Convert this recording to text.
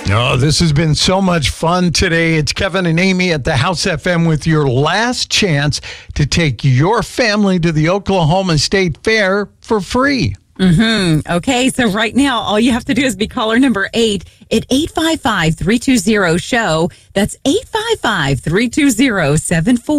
Oh, this has been so much fun today. It's Kevin and Amy at the House FM with your last chance to take your family to the Oklahoma State Fair for free. Okay, so right now, all you have to do is be caller number 8 at 855-320-SHOW. That's 855-320-74.